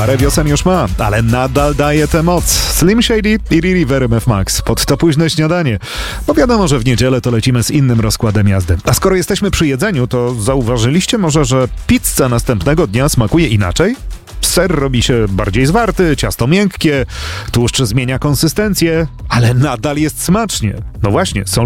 Parę wiosen już ma, ale nadal daje tę moc. Slim Shady i Riri w RMF Max. Pod to późne śniadanie. Bo wiadomo, że w niedzielę to lecimy z innym rozkładem jazdy. A skoro jesteśmy przy jedzeniu, to zauważyliście może, że pizza następnego dnia smakuje inaczej? Ser robi się bardziej zwarty, ciasto miękkie, tłuszcz zmienia konsystencję, ale nadal jest smacznie. No właśnie, są